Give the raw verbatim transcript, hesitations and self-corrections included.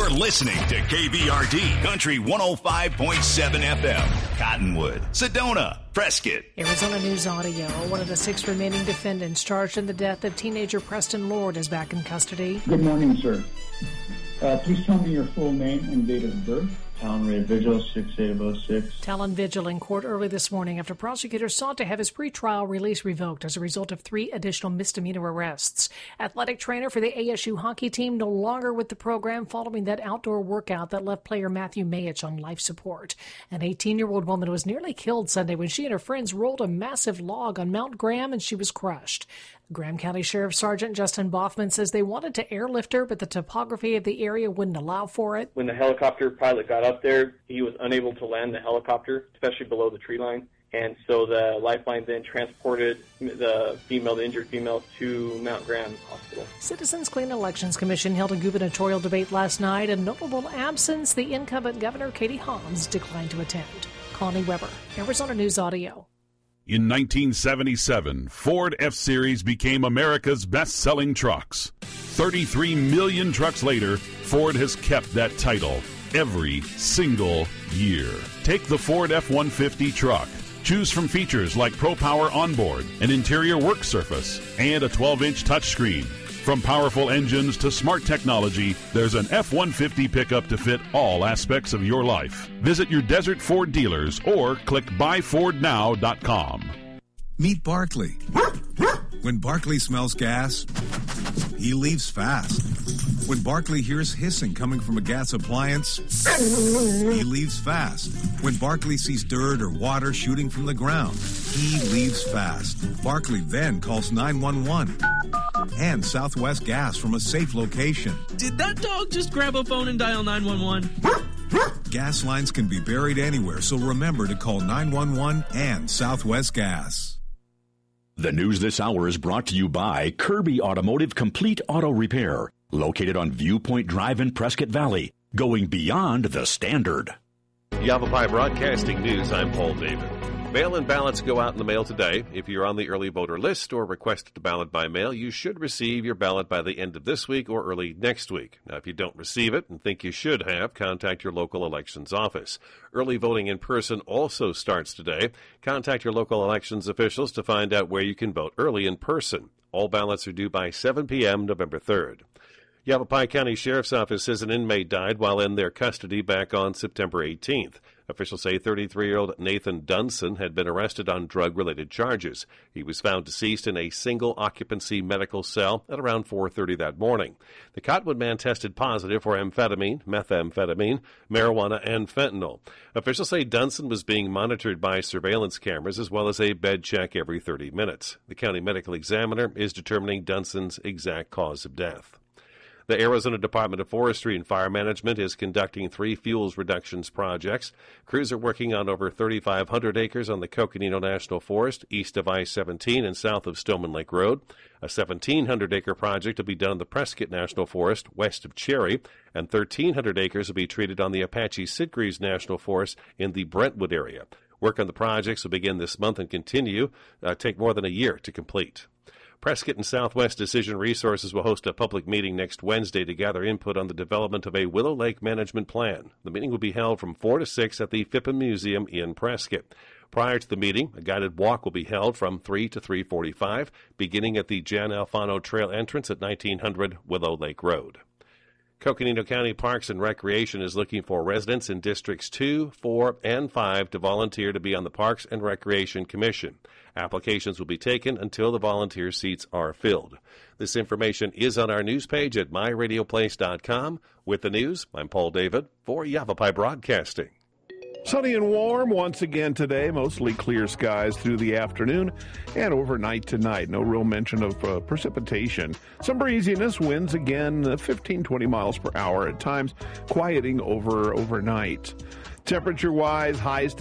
You're listening to K V R D Country one oh five point seven F M. Cottonwood, Sedona, Prescott. Arizona News Audio. One of the six remaining defendants charged in the death of teenager Preston Lord is back in custody. Good morning, sir. Uh, please tell me your full name and date of birth. Talon Ray Vigil, six eight oh six. Talon Vigil in court early this morning after prosecutors sought to have his pretrial release revoked as a result of three additional misdemeanor arrests. Athletic trainer for the A S U hockey team no longer with the program following that outdoor workout that left player Matthew Mayich on life support. An eighteen-year-old woman was nearly killed Sunday when she and her friends rolled a massive log on Mount Graham and she was crushed. Graham County Sheriff Sergeant Justin Boffman says they wanted to airlift her, but the topography of the area wouldn't allow for it. When the helicopter pilot got up there, he was unable to land the helicopter, especially below the tree line. And so the Lifeline then transported the female, the injured female, to Mount Graham Hospital. Citizens Clean Elections Commission held a gubernatorial debate last night. A notable absence, the incumbent Governor Katie Hobbs declined to attend. Connie Weber, Arizona News Audio. In nineteen seventy-seven, Ford F-Series became America's best-selling trucks. thirty-three million trucks later, Ford has kept that title every single year. Take the Ford F one fifty truck. Choose from features like Pro Power Onboard, an interior work surface, and a twelve-inch touchscreen. From powerful engines to smart technology, there's an F one fifty pickup to fit all aspects of your life. Visit your Desert Ford dealers or click buy ford now dot com. Meet Barkley. When Barkley smells gas, he leaves fast. When Barkley hears hissing coming from a gas appliance, he leaves fast. When Barkley sees dirt or water shooting from the ground, he leaves fast. Barkley then calls nine one one and Southwest Gas from a safe location. Did that dog just grab a phone and dial nine one one? Gas lines can be buried anywhere, so remember to call nine one one and Southwest Gas. The news this hour is brought to you by Kirby Automotive Complete Auto Repair, located on Viewpoint Drive in Prescott Valley, going beyond the standard. Yavapai Broadcasting News, I'm Paul David. Mail-in ballots go out in the mail today. If you're on the early voter list or requested a ballot by mail, you should receive your ballot by the end of this week or early next week. Now, if you don't receive it and think you should have, contact your local elections office. Early voting in person also starts today. Contact your local elections officials to find out where you can vote early in person. All ballots are due by seven p.m. November third. Yavapai County Sheriff's Office says an inmate died while in their custody back on September eighteenth. Officials say thirty-three-year-old Nathan Dunson had been arrested on drug-related charges. He was found deceased in a single-occupancy medical cell at around four thirty that morning. The Cottonwood man tested positive for amphetamine, methamphetamine, marijuana, and fentanyl. Officials say Dunson was being monitored by surveillance cameras as well as a bed check every thirty minutes. The county medical examiner is determining Dunson's exact cause of death. The Arizona Department of Forestry and Fire Management is conducting three fuels reductions projects. Crews are working on over thirty-five hundred acres on the Coconino National Forest, east of I seventeen and south of Stoneman Lake Road. A seventeen hundred acre project will be done on the Prescott National Forest, west of Cherry, and thirteen hundred acres will be treated on the Apache Sitgreaves National Forest in the Brentwood area. Work on the projects will begin this month and continue, uh, take more than a year to complete. Prescott and Southwest Decision Resources will host a public meeting next Wednesday to gather input on the development of a Willow Lake management plan. The meeting will be held from four to six at the Phippen Museum in Prescott. Prior to the meeting, a guided walk will be held from three to three forty-five, beginning at the Jan Alfano Trail entrance at nineteen hundred Willow Lake Road. Coconino County Parks and Recreation is looking for residents in Districts two, four, and five to volunteer to be on the Parks and Recreation Commission. Applications will be taken until the volunteer seats are filled. This information is on our news page at my radio place dot com. With the news, I'm Paul David for Yavapai Broadcasting. Sunny and warm once again today, mostly clear skies through the afternoon and overnight tonight. No real mention of uh, precipitation. Some breeziness, winds again uh, fifteen, twenty miles per hour at times, quieting over overnight. Temperature-wise, highs